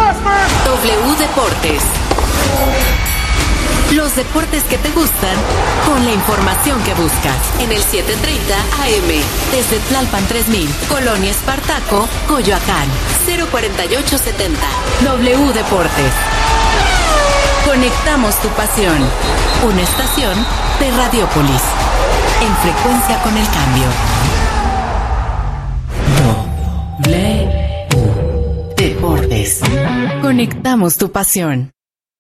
W Deportes. Los deportes que te gustan, con la información que buscas. En el 7:30 AM, desde Tlalpan 3000, Colonia Espartaco, Coyoacán, 04870. W Deportes. Conectamos tu pasión. Una estación de Radiopolis. En frecuencia con el cambio. W Deportes. Conectamos tu pasión.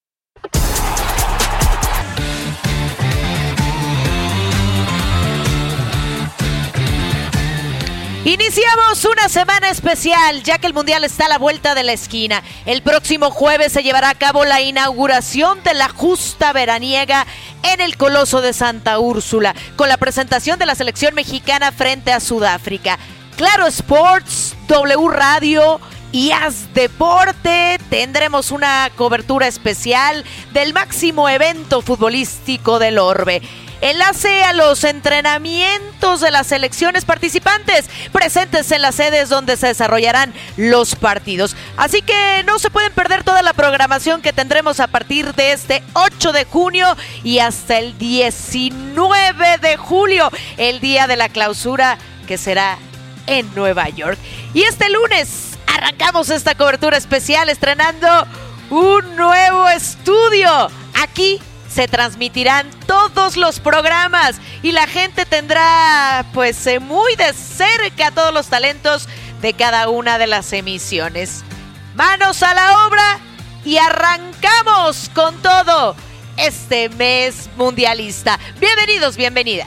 Iniciamos una semana especial, ya que el Mundial está a la vuelta de la esquina. El próximo jueves se llevará a cabo la inauguración de la justa veraniega en el Coloso de Santa Úrsula, con la presentación de la selección mexicana frente a Sudáfrica. Claro Sports, W Radio y Haz Deporte tendremos una cobertura especial del máximo evento futbolístico del orbe. Enlace a los entrenamientos de las selecciones participantes presentes en las sedes donde se desarrollarán los partidos. Así que no se pueden perder toda la programación que tendremos a partir de este 8 de junio y hasta el 19 de julio, el día de la clausura que será en Nueva York. Y este lunes arrancamos esta cobertura especial estrenando un nuevo estudio. Aquí se transmitirán todos los programas y la gente tendrá muy de cerca todos los talentos de cada una de las emisiones. Manos a la obra y arrancamos con todo este mes mundialista. Bienvenidos, bienvenidas.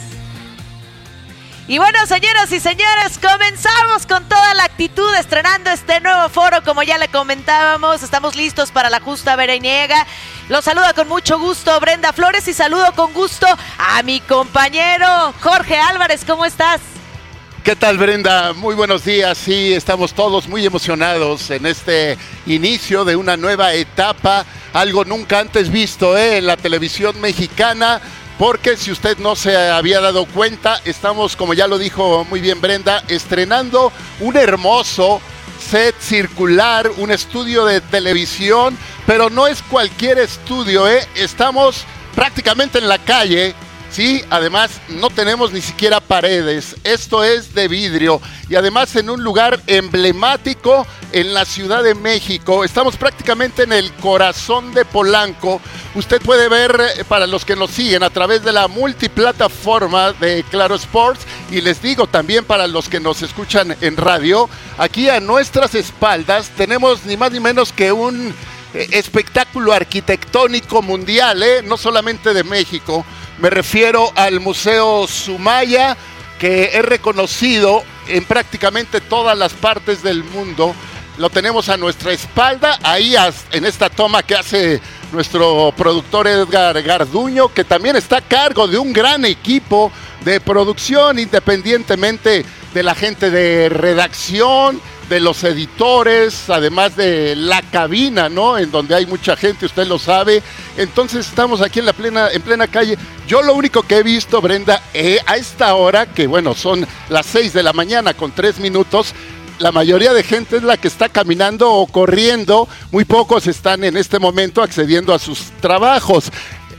Y bueno, señoras y señores, comenzamos con toda la actitud estrenando este nuevo foro. Como ya le comentábamos, estamos listos para la justa veraniega. Los saluda con mucho gusto Brenda Flores y saludo con gusto a mi compañero Jorge Álvarez. ¿Cómo estás? ¿Qué tal, Brenda? Muy buenos días. Sí, estamos todos muy emocionados en este inicio de una nueva etapa, algo nunca antes visto en la televisión mexicana. Porque si usted no se había dado cuenta, estamos, como ya lo dijo muy bien Brenda, estrenando un hermoso set circular, un estudio de televisión, pero no es cualquier estudio, estamos prácticamente en la calle, ¿sí? Además, no tenemos ni siquiera paredes, esto es de vidrio y además en un lugar emblemático en la Ciudad de México. Estamos prácticamente en el corazón de Polanco. Usted puede ver, para los que nos siguen a través de la multiplataforma de Claro Sports, y les digo también para los que nos escuchan en radio, aquí a nuestras espaldas tenemos ni más ni menos que un espectáculo arquitectónico mundial, no solamente de México. Me refiero al Museo Sumaya, que es reconocido en prácticamente todas las partes del mundo. Lo tenemos a nuestra espalda, ahí en esta toma que hace nuestro productor Edgar Garduño, que también está a cargo de un gran equipo de producción, independientemente de la gente de redacción, de los editores, además de la cabina, ¿no? En donde hay mucha gente, usted lo sabe. Entonces estamos aquí en plena calle. Yo lo único que he visto, Brenda, a esta hora, que bueno, son las 6 de la mañana con 3 minutos, la mayoría de gente es la que está caminando o corriendo. Muy pocos están en este momento accediendo a sus trabajos.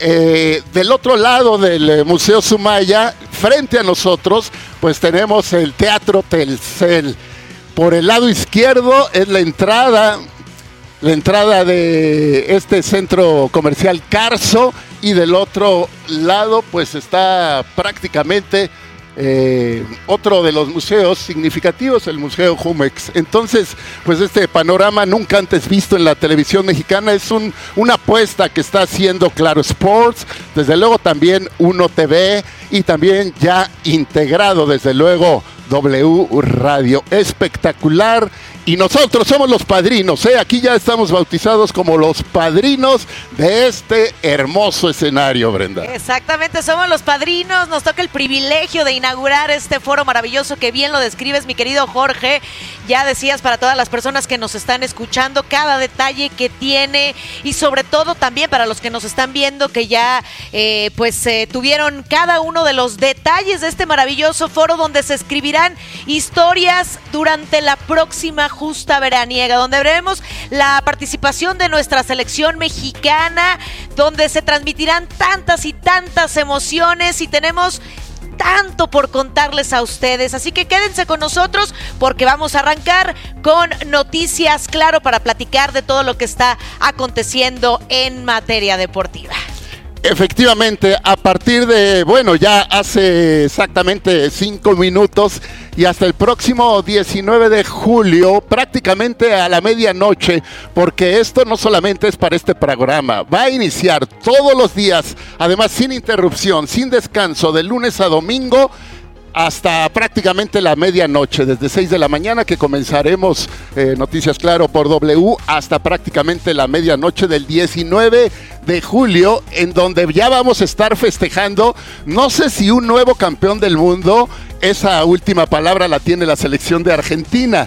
Del otro lado del Museo Sumaya, frente a nosotros, pues tenemos el Teatro Telcel. Por el lado izquierdo es la entrada de este centro comercial Carso, y del otro lado pues está prácticamente otro de los museos significativos, el Museo Jumex. Entonces, pues este panorama nunca antes visto en la televisión mexicana es una apuesta que está haciendo Claro Sports, desde luego también Uno TV y también ya integrado desde luego W Radio. Espectacular. Y nosotros somos los padrinos, aquí ya estamos bautizados como los padrinos de este hermoso escenario, Brenda. Exactamente, somos los padrinos, nos toca el privilegio de inaugurar este foro maravilloso que bien lo describes, mi querido Jorge. Ya decías, para todas las personas que nos están escuchando, cada detalle que tiene, y sobre todo también para los que nos están viendo, que ya tuvieron cada uno de los detalles de este maravilloso foro, donde se escribirá vivirán historias durante la próxima justa veraniega, donde veremos la participación de nuestra selección mexicana, donde se transmitirán tantas y tantas emociones y tenemos tanto por contarles a ustedes, así que quédense con nosotros porque vamos a arrancar con noticias, claro, para platicar de todo lo que está aconteciendo en materia deportiva. Efectivamente, a partir de, ya hace exactamente 5 minutos y hasta el próximo 19 de julio, prácticamente a la medianoche, porque esto no solamente es para este programa, va a iniciar todos los días, además sin interrupción, sin descanso, de lunes a domingo, hasta prácticamente la medianoche, desde 6 de la mañana que comenzaremos Noticias Claro por W, hasta prácticamente la medianoche del 19 de julio, en donde ya vamos a estar festejando, no sé si un nuevo campeón del mundo, esa última palabra la tiene la selección de Argentina,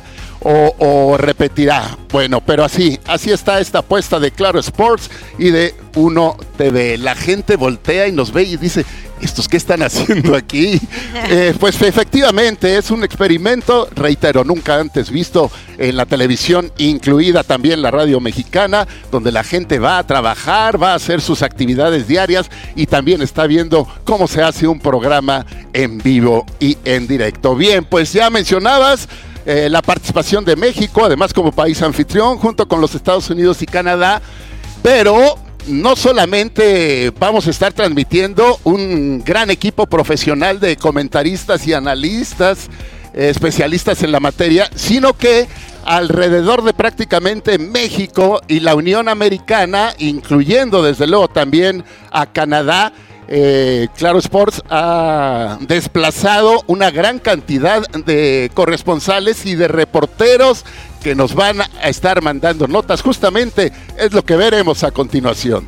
o repetirá. Bueno, pero así está esta apuesta de Claro Sports y de Uno TV. La gente voltea y nos ve y dice, ¿estos qué están haciendo aquí? Pues efectivamente es un experimento, reitero, nunca antes visto en la televisión, incluida también la radio mexicana, donde la gente va a trabajar, va a hacer sus actividades diarias y también está viendo cómo se hace un programa en vivo y en directo. Bien, pues ya mencionabas la participación de México, además como país anfitrión, junto con los Estados Unidos y Canadá, pero no solamente vamos a estar transmitiendo un gran equipo profesional de comentaristas y analistas, especialistas en la materia, sino que alrededor de prácticamente México y la Unión Americana, incluyendo desde luego también a Canadá, Claro Sports ha desplazado una gran cantidad de corresponsales y de reporteros que nos van a estar mandando notas. Justamente es lo que veremos a continuación.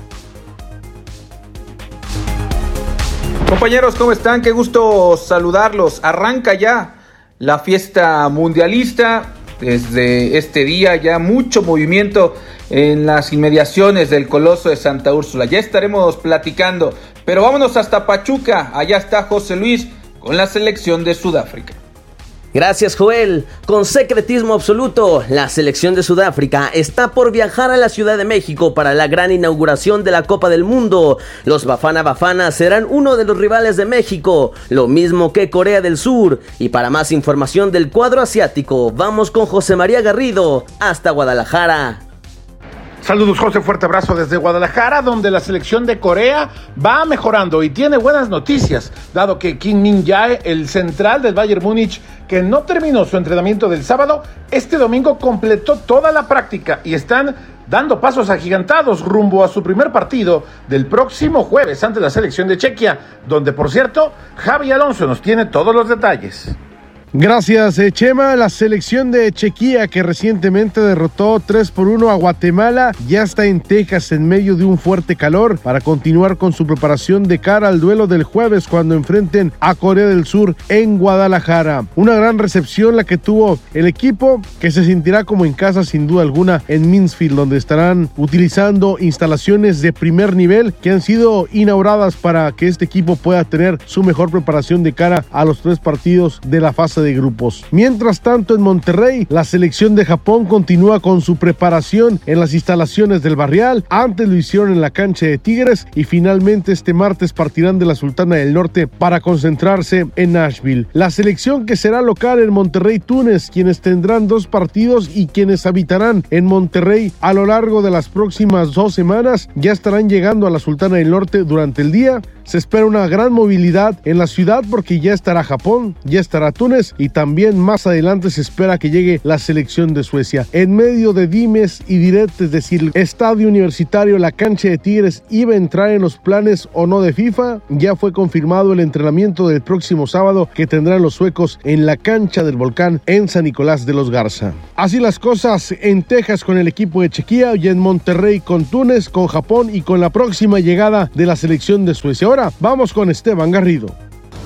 Compañeros, ¿cómo están? Qué gusto saludarlos. Arranca ya la fiesta mundialista. Desde este día ya mucho movimiento en las inmediaciones del Coloso de Santa Úrsula. Ya estaremos platicando, pero vámonos hasta Pachuca. Allá está José Luis con la selección de Sudáfrica. Gracias, Joel. Con secretismo absoluto, la selección de Sudáfrica está por viajar a la Ciudad de México para la gran inauguración de la Copa del Mundo. Los Bafana Bafana serán uno de los rivales de México, lo mismo que Corea del Sur. Y para más información del cuadro asiático, vamos con José María Garrido hasta Guadalajara. Saludos, José, fuerte abrazo desde Guadalajara, donde la selección de Corea va mejorando y tiene buenas noticias, dado que Kim Min-jae, el central del Bayern Múnich, que no terminó su entrenamiento del sábado, este domingo completó toda la práctica y están dando pasos agigantados rumbo a su primer partido del próximo jueves ante la selección de Chequia, donde, por cierto, Javi Alonso nos tiene todos los detalles. Gracias, Chema. La selección de Chequia, que recientemente derrotó 3-1 a Guatemala, ya está en Texas en medio de un fuerte calor para continuar con su preparación de cara al duelo del jueves cuando enfrenten a Corea del Sur en Guadalajara. Una gran recepción la que tuvo el equipo, que se sentirá como en casa sin duda alguna en Minskfield, donde estarán utilizando instalaciones de primer nivel que han sido inauguradas para que este equipo pueda tener su mejor preparación de cara a los 3 partidos de la fase de grupos. Mientras tanto, en Monterrey, la selección de Japón continúa con su preparación en las instalaciones del Barrial. Antes lo hicieron en la cancha de Tigres y finalmente este martes partirán de la Sultana del Norte para concentrarse en Nashville. La selección que será local en Monterrey, Túnez, quienes tendrán 2 partidos y quienes habitarán en Monterrey a lo largo de las próximas 2 semanas, ya estarán llegando a la Sultana del Norte durante el día. Se espera una gran movilidad en la ciudad porque ya estará Japón, ya estará Túnez y también más adelante se espera que llegue la selección de Suecia. En medio de dimes y diretes, es decir, el estadio universitario, la cancha de Tigres iba a entrar en los planes o no de FIFA, ya fue confirmado el entrenamiento del próximo sábado que tendrán los suecos en la cancha del Volcán en San Nicolás de los Garza. Así las cosas en Texas con el equipo de Chequia y en Monterrey con Túnez, con Japón y con la próxima llegada de la selección de Suecia. Ahora vamos con Esteban Garrido.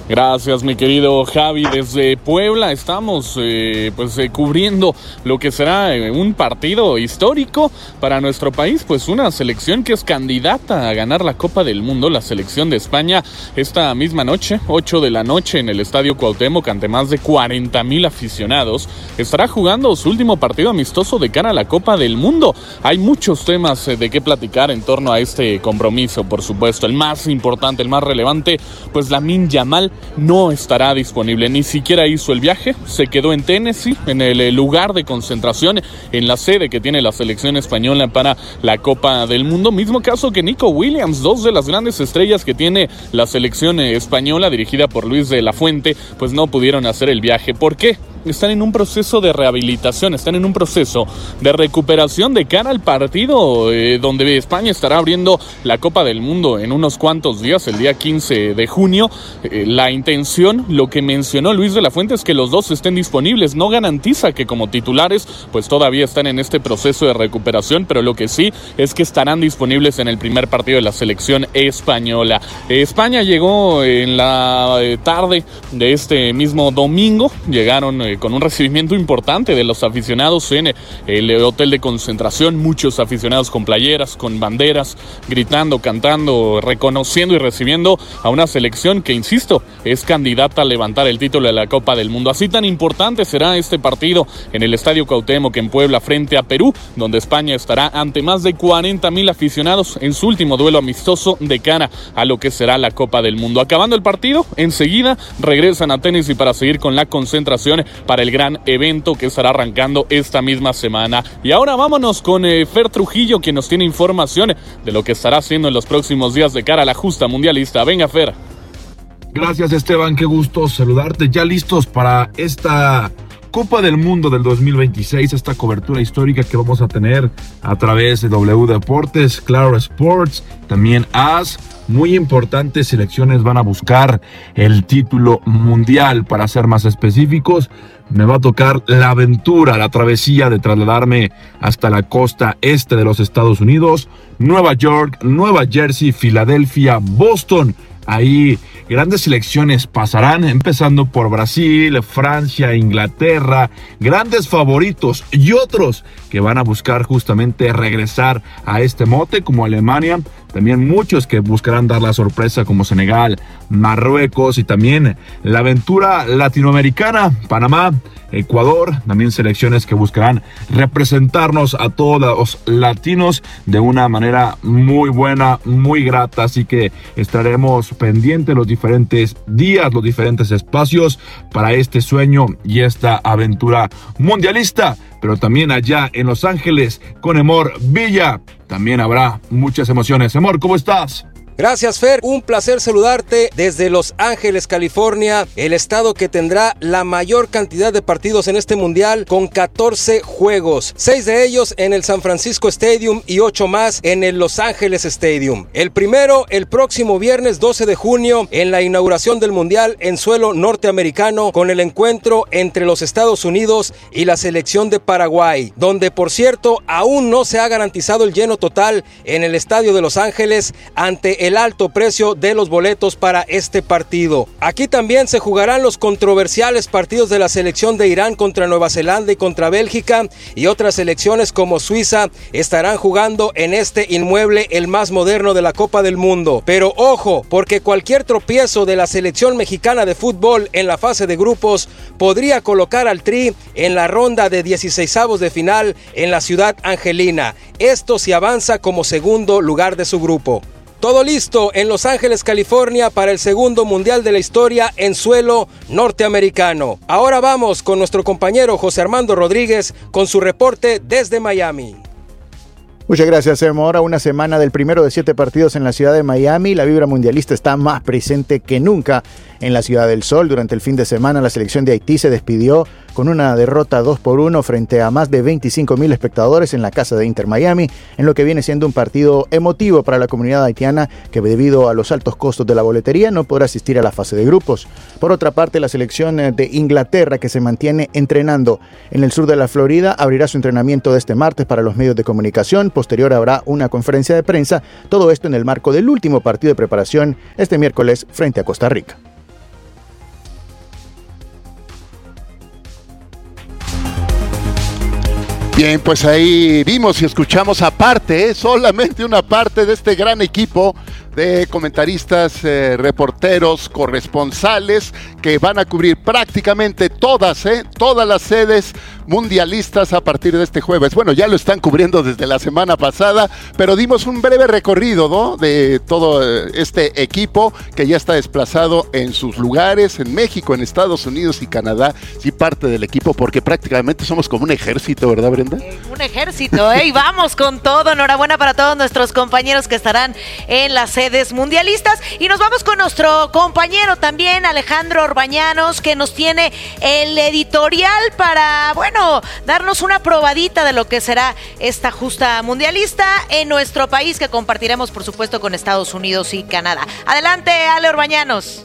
Gracias, mi querido Javi. Desde Puebla estamos cubriendo lo que será un partido histórico para nuestro país, pues una selección que es candidata a ganar la Copa del Mundo, la selección de España, esta misma noche, 8 de la noche en el Estadio Cuauhtémoc, ante más de 40,000 aficionados, estará jugando su último partido amistoso de cara a la Copa del Mundo. Hay muchos temas de qué platicar en torno a este compromiso, por supuesto. El más importante, el más relevante, pues Lamine Yamal no estará disponible, ni siquiera hizo el viaje, se quedó en Tennessee, en el lugar de concentración, en la sede que tiene la selección española para la Copa del Mundo. Mismo caso que Nico Williams, dos de las grandes estrellas que tiene la selección española dirigida por Luis de la Fuente, pues no pudieron hacer el viaje. ¿Por qué? Están en un proceso de rehabilitación, están en un proceso de recuperación de cara al partido donde España estará abriendo la Copa del Mundo en unos cuantos días, el día 15 de junio. La intención, lo que mencionó Luis de la Fuente, es que los dos estén disponibles. No garantiza que como titulares pues todavía están en este proceso de recuperación, pero lo que sí es que estarán disponibles en el primer partido de la selección española. España llegó en la tarde de este mismo domingo, llegaron con un recibimiento importante de los aficionados en el hotel de concentración, muchos aficionados con playeras, con banderas, gritando, cantando, reconociendo y recibiendo a una selección que, insisto, es candidata a levantar el título de la Copa del Mundo. Así tan importante será este partido en el Estadio Cuauhtémoc en Puebla frente a Perú, donde España estará ante más de 40,000 aficionados en su último duelo amistoso de cara a lo que será la Copa del Mundo. Acabando el partido, enseguida regresan a Tennessee para seguir con la concentración para el gran evento que estará arrancando esta misma semana. Y ahora vámonos con Fer Trujillo, quien nos tiene información de lo que estará haciendo en los próximos días de cara a la justa mundialista. Venga, Fer. Gracias, Esteban, qué gusto saludarte. Ya listos para esta Copa del Mundo del 2026, esta cobertura histórica que vamos a tener a través de W Deportes, Claro Sports, también AS. Muy importantes selecciones van a buscar el título mundial. Para ser más específicos, me va a tocar la aventura, la travesía de trasladarme hasta la costa este de los Estados Unidos, Nueva York, Nueva Jersey, Filadelfia, Boston. Ahí grandes selecciones pasarán, empezando por Brasil, Francia, Inglaterra, grandes favoritos y otros que van a buscar justamente regresar a este mote, como Alemania. También muchos que buscarán dar la sorpresa, como Senegal, Marruecos, y también la aventura latinoamericana, Panamá, Ecuador. También selecciones que buscarán representarnos a todos los latinos de una manera muy buena, muy grata. Así que estaremos pendientes los diferentes días, los diferentes espacios para este sueño y esta aventura mundialista. Pero también allá en Los Ángeles con Emor Villa también habrá muchas emociones. Emor, ¿cómo estás? Gracias, Fer, un placer saludarte desde Los Ángeles, California, el estado que tendrá la mayor cantidad de partidos en este mundial, con 14 juegos, 6 de ellos en el San Francisco Stadium y 8 más en el Los Ángeles Stadium. El primero, el próximo viernes 12 de junio, en la inauguración del mundial en suelo norteamericano, con el encuentro entre los Estados Unidos y la selección de Paraguay, donde, por cierto, aún no se ha garantizado el lleno total en el estadio de Los Ángeles ante el alto precio de los boletos para este partido. Aquí también se jugarán los controversiales partidos de la selección de Irán contra Nueva Zelanda y contra Bélgica, y otras selecciones como Suiza estarán jugando en este inmueble, el más moderno de la Copa del Mundo. Pero ojo, porque cualquier tropiezo de la selección mexicana de fútbol en la fase de grupos podría colocar al Tri en la ronda de 16avos de final en la ciudad angelina. Esto si avanza como segundo lugar de su grupo. Todo listo en Los Ángeles, California, para el segundo mundial de la historia en suelo norteamericano. Ahora vamos con nuestro compañero José Armando Rodríguez con su reporte desde Miami. Muchas gracias, Emor. A una semana del primero de 7 partidos en la ciudad de Miami, la vibra mundialista está más presente que nunca en la Ciudad del Sol. Durante el fin de semana, la selección de Haití se despidió con una derrota 2-1 frente a más de 25,000 espectadores en la casa de Inter Miami, en lo que viene siendo un partido emotivo para la comunidad haitiana, que debido a los altos costos de la boletería no podrá asistir a la fase de grupos. Por otra parte, la selección de Inglaterra, que se mantiene entrenando en el sur de la Florida, abrirá su entrenamiento de este martes para los medios de comunicación. Posterior habrá una conferencia de prensa, todo esto en el marco del último partido de preparación este miércoles frente a Costa Rica. Bien, pues ahí vimos y escuchamos aparte, solamente una parte de este gran equipo de comentaristas, reporteros, corresponsales que van a cubrir prácticamente todas las sedes mundialistas a partir de este jueves. Bueno, ya lo están cubriendo desde la semana pasada, pero dimos un breve recorrido, ¿no?, de todo este equipo que ya está desplazado en sus lugares, en México, en Estados Unidos y Canadá. Sí, parte del equipo, porque prácticamente somos como un ejército, ¿verdad, Brenda? Un ejército, y vamos con todo. Enhorabuena para todos nuestros compañeros que estarán en las sedes mundialistas. Y nos vamos con nuestro compañero también, Alejandro Orbañanos, que nos tiene el editorial para, darnos una probadita de lo que será esta justa mundialista en nuestro país, que compartiremos, por supuesto, con Estados Unidos y Canadá. Adelante, Ale Orbañanos.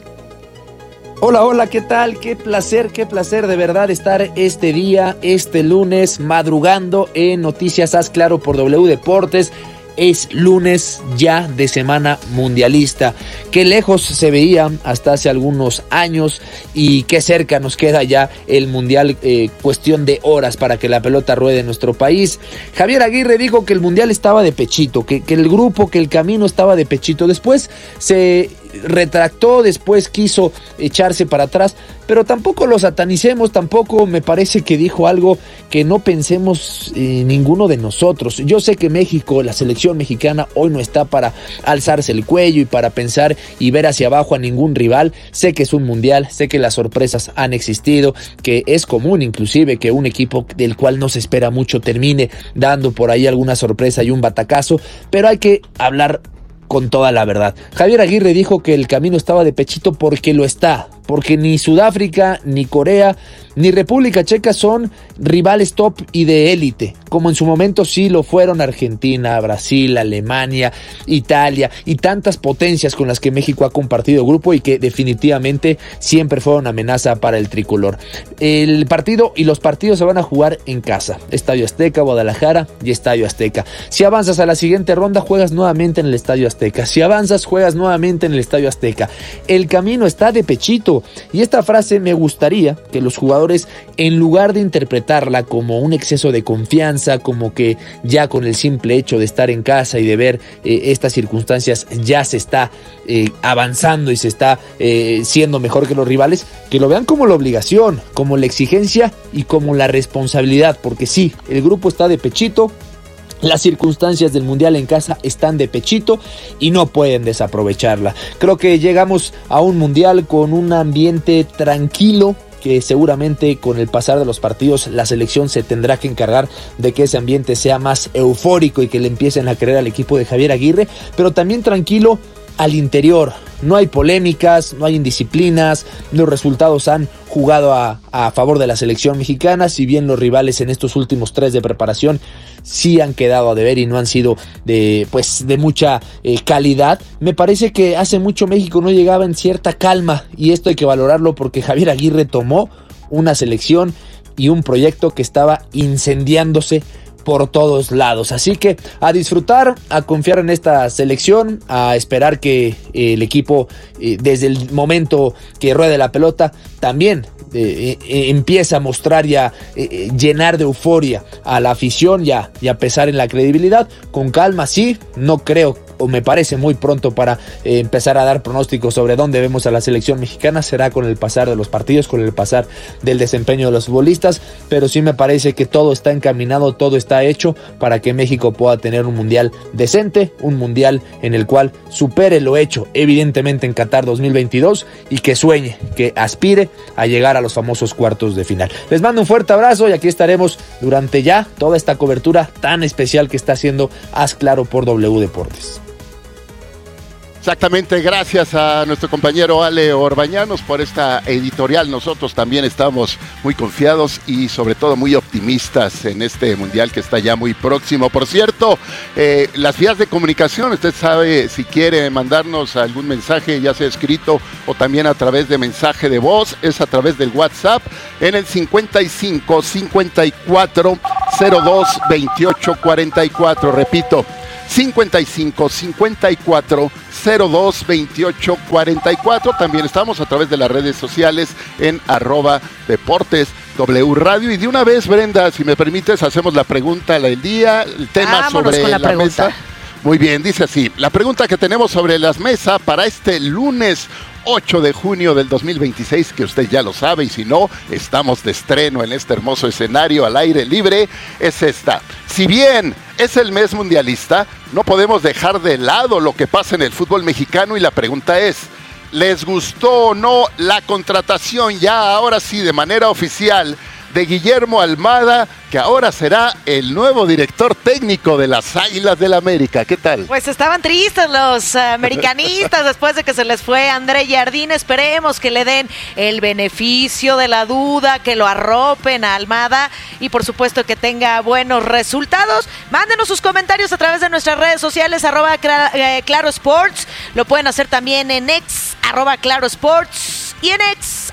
Hola, ¿qué tal? Qué placer de verdad estar este día, este lunes, madrugando en Noticias Haz Claro por W Deportes. Es lunes ya de semana mundialista. Qué lejos se veía hasta hace algunos años y qué cerca nos queda ya el mundial, cuestión de horas para que la pelota ruede en nuestro país. Javier Aguirre dijo que el mundial estaba de pechito, que el grupo, que el camino estaba de pechito. Después se retractó, después quiso echarse para atrás, pero tampoco lo satanicemos, tampoco me parece que dijo algo que no pensemos ninguno de nosotros. Yo sé que México, la selección mexicana, hoy no está para alzarse el cuello y para pensar y ver hacia abajo a ningún rival. Sé que es un mundial, sé que las sorpresas han existido, que es común inclusive que un equipo del cual no se espera mucho termine dando por ahí alguna sorpresa y un batacazo, pero hay que hablar con toda la verdad. Javier Aguirre dijo que el camino estaba de pechito porque lo está, porque ni Sudáfrica, ni Corea, ni República Checa son rivales top y de élite, como en su momento sí lo fueron Argentina, Brasil, Alemania, Italia y tantas potencias con las que México ha compartido grupo y que definitivamente siempre fueron amenaza para el tricolor. El partido y los partidos se van a jugar en casa, Estadio Azteca, Guadalajara y Estadio Azteca. Si avanzas a la siguiente ronda, juegas nuevamente en el Estadio Azteca. Si avanzas, juegas nuevamente en el Estadio Azteca. El camino está de pechito. Y esta frase me gustaría que los jugadores, en lugar de interpretarla como un exceso de confianza, como que ya con el simple hecho de estar en casa y de ver estas circunstancias ya se está avanzando y se está siendo mejor que los rivales, que lo vean como la obligación, como la exigencia y como la responsabilidad, porque sí, el grupo está de pechito. Las circunstancias del mundial en casa están de pechito y no pueden desaprovecharla. Creo que llegamos a un mundial con un ambiente tranquilo, que seguramente con el pasar de los partidos la selección se tendrá que encargar de que ese ambiente sea más eufórico y que le empiecen a creer al equipo de Javier Aguirre, pero también tranquilo al interior. No hay polémicas, no hay indisciplinas, los resultados han jugado a favor de la selección mexicana, si bien los rivales en estos últimos 3 de preparación sí han quedado a deber y no han sido de mucha calidad. Me parece que hace mucho México no llegaba en cierta calma y esto hay que valorarlo porque Javier Aguirre tomó una selección y un proyecto que estaba incendiándose por todos lados, así que a disfrutar, a confiar en esta selección, a esperar que el equipo desde el momento que ruede la pelota también empieza a mostrar y a llenar de euforia a la afición y a pesar en la credibilidad. Con calma, sí, no creo o me parece muy pronto para empezar a dar pronósticos sobre dónde vemos a la selección mexicana. Será con el pasar de los partidos, con el pasar del desempeño de los futbolistas, pero sí me parece que todo está encaminado, todo está hecho para que México pueda tener un mundial decente, un mundial en el cual supere lo hecho evidentemente en Qatar 2022 y que sueñe, que aspire a llegar a los famosos cuartos de final. Les mando un fuerte abrazo y aquí estaremos durante ya toda esta cobertura tan especial que está haciendo Haz Claro por W Deportes. Exactamente, gracias a nuestro compañero Ale Orbañanos por esta editorial. Nosotros también estamos muy confiados y sobre todo muy optimistas en este mundial que está ya muy próximo. Por cierto, las vías de comunicación, usted sabe, si quiere mandarnos algún mensaje, ya sea escrito o también a través de mensaje de voz, es a través del WhatsApp en el 55 54 02 28 44. Repito, 55 54 02 28 44. También estamos a través de las redes sociales en @deportes W Radio. Y de una vez, Brenda, si me permites, hacemos la pregunta del día, el tema Vámonos sobre con la mesa. Muy bien, dice así, la pregunta que tenemos sobre las mesas para este lunes 8 de junio del 2026, que usted ya lo sabe, y si no, estamos de estreno en este hermoso escenario al aire libre, es esta. Si bien es el mes mundialista, no podemos dejar de lado lo que pasa en el fútbol mexicano y la pregunta es, ¿les gustó o no la contratación ya ahora sí de manera oficial de Guillermo Almada, que ahora será el nuevo director técnico de las Águilas del América? ¿Qué tal? Pues estaban tristes los americanistas después de que se les fue André Jardín. Esperemos que le den el beneficio de la duda, que lo arropen a Almada y por supuesto que tenga buenos resultados. Mándenos sus comentarios a través de nuestras redes sociales, @Claro Sports. Lo pueden hacer también en X, @Claro Sports, y en X,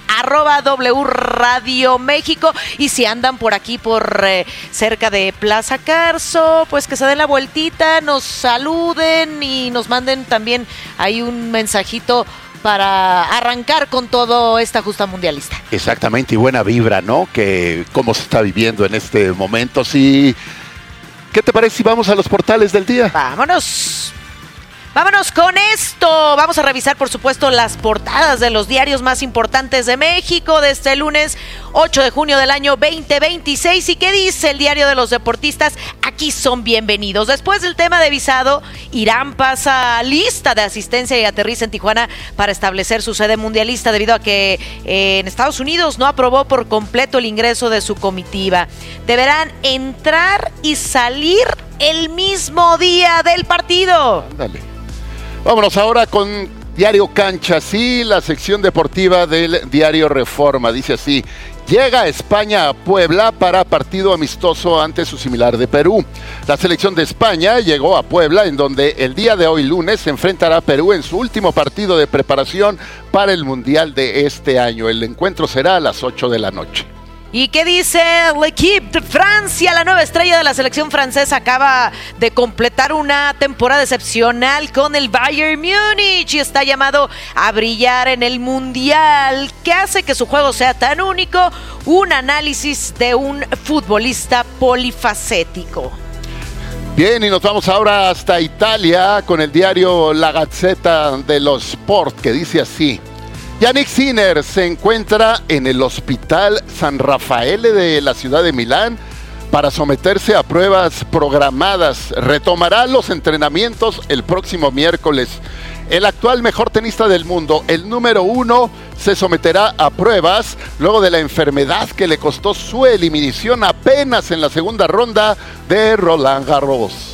@W Radio México. Y si andan por aquí, por cerca de Plaza Carso, pues que se den la vueltita, nos saluden y nos manden también ahí un mensajito para arrancar con todo esta justa mundialista. Exactamente, y buena vibra, ¿no? Que cómo se está viviendo en este momento. Sí. ¿Qué te parece si vamos a los portales del día? ¡Vámonos! Vámonos con esto. Vamos a revisar, por supuesto, las portadas de los diarios más importantes de México de este lunes 8 de junio del año 2026. ¿Y qué dice el diario de los deportistas? Aquí son bienvenidos. Después del tema de visado, Irán pasa lista de asistencia y aterriza en Tijuana para establecer su sede mundialista debido a que en Estados Unidos no aprobó por completo el ingreso de su comitiva. Deberán entrar y salir el mismo día del partido. Ándale. Vámonos ahora con Diario Cancha, sí, la sección deportiva del Diario Reforma. Dice así, llega España a Puebla para partido amistoso ante su similar de Perú. La selección de España llegó a Puebla, en donde el día de hoy lunes se enfrentará a Perú en su último partido de preparación para el Mundial de este año. El encuentro será a las 8 de la noche. ¿Y qué dice l'Équipe de Francia? La nueva estrella de la selección francesa acaba de completar una temporada excepcional con el Bayern Múnich y está llamado a brillar en el Mundial. ¿Qué hace que su juego sea tan único? Un análisis de un futbolista polifacético. Bien, y nos vamos ahora hasta Italia con el diario La Gazzetta dello Sport, que dice así. Yannick Sinner se encuentra en el Hospital San Raffaele de la ciudad de Milán para someterse a pruebas programadas. Retomará los entrenamientos el próximo miércoles. El actual mejor tenista del mundo, el número 1, se someterá a pruebas luego de la enfermedad que le costó su eliminación apenas en la segunda ronda de Roland Garros.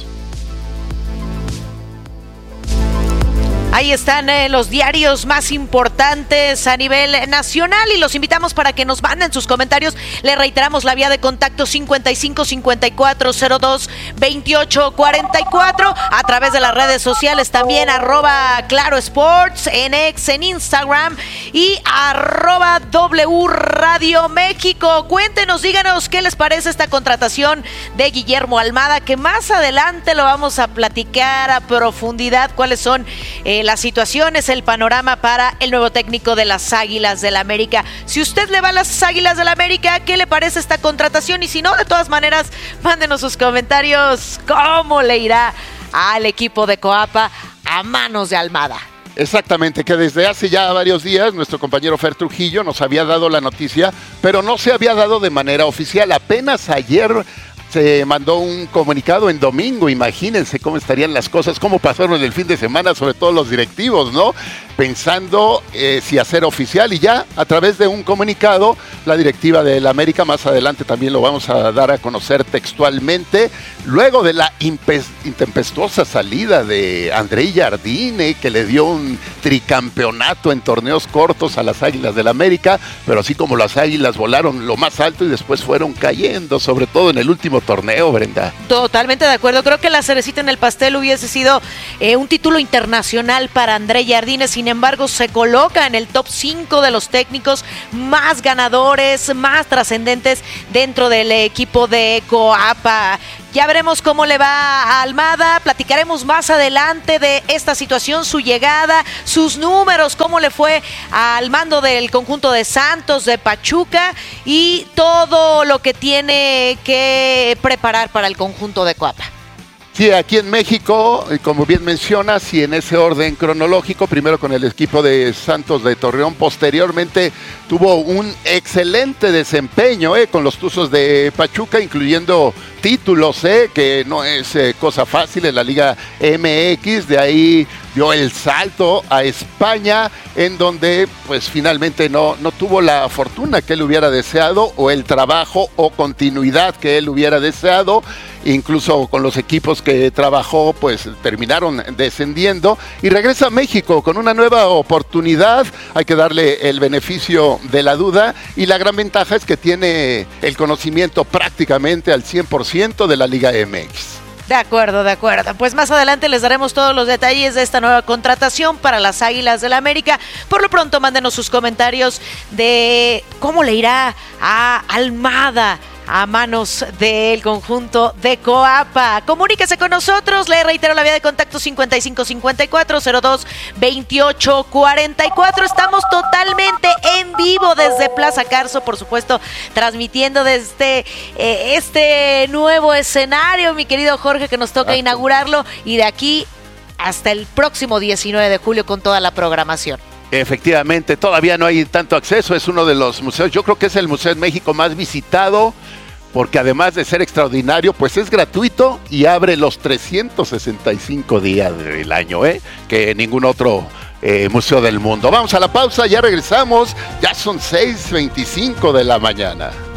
Ahí están los diarios más importantes a nivel nacional y los invitamos para que nos manden sus comentarios. Le reiteramos la vía de contacto 55 54 02 28 44 a través de las redes sociales también @Claro Sports en X, en Instagram y @W Radio México. Cuéntenos, díganos qué les parece esta contratación de Guillermo Almada, que más adelante lo vamos a platicar a profundidad cuáles son las situaciones, el panorama para el nuevo técnico de las Águilas del América. Si usted le va a las Águilas del América, ¿qué le parece esta contratación? Y si no, de todas maneras, mándenos sus comentarios. ¿Cómo le irá al equipo de Coapa a manos de Almada? Exactamente, que desde hace ya varios días nuestro compañero Fer Trujillo nos había dado la noticia, pero no se había dado de manera oficial. Apenas ayer se mandó un comunicado en domingo. Imagínense cómo estarían las cosas, cómo pasaron el fin de semana, sobre todo los directivos, ¿no? Pensando si hacer oficial, y ya a través de un comunicado, la directiva del América, más adelante también lo vamos a dar a conocer textualmente, luego de la intempestuosa salida de André Jardine, que le dio un tricampeonato en torneos cortos a las Águilas del América, pero así como las Águilas volaron lo más alto y después fueron cayendo, sobre todo en el último torneo, Brenda. Totalmente de acuerdo, creo que la cerecita en el pastel hubiese sido un título internacional para André Jardine. Sin embargo, se coloca en el top 5 de los técnicos más ganadores, más trascendentes dentro del equipo de Coapa. Ya veremos cómo le va a Almada, platicaremos más adelante de esta situación, su llegada, sus números, cómo le fue al mando del conjunto de Santos, de Pachuca y todo lo que tiene que preparar para el conjunto de Coapa. Sí, aquí en México, como bien mencionas, y en ese orden cronológico, primero con el equipo de Santos de Torreón, posteriormente tuvo un excelente desempeño con los Tuzos de Pachuca, incluyendo títulos, que no es cosa fácil en la Liga MX, de ahí dio el salto a España, en donde pues finalmente no tuvo la fortuna que él hubiera deseado, o el trabajo o continuidad que él hubiera deseado. Incluso con los equipos que trabajó, pues terminaron descendiendo, y regresa a México con una nueva oportunidad. Hay que darle el beneficio de la duda, y la gran ventaja es que tiene el conocimiento prácticamente al 100% de la Liga MX. De acuerdo. Pues más adelante les daremos todos los detalles de esta nueva contratación para las Águilas del América. Por lo pronto, mándenos sus comentarios de cómo le irá a Almada a manos del conjunto de Coapa. Comuníquese con nosotros, le reitero la vía de contacto 5554-02-2844. Estamos totalmente en vivo desde Plaza Carso, por supuesto, transmitiendo desde este nuevo escenario, mi querido Jorge, que nos toca inaugurarlo, y de aquí hasta el próximo 19 de julio con toda la programación. Efectivamente, todavía no hay tanto acceso, es uno de los museos, yo creo que es el Museo en México más visitado, porque además de ser extraordinario, pues es gratuito y abre los 365 días del año, que ningún otro museo del mundo. Vamos a la pausa, ya regresamos, ya son 6:25 de la mañana.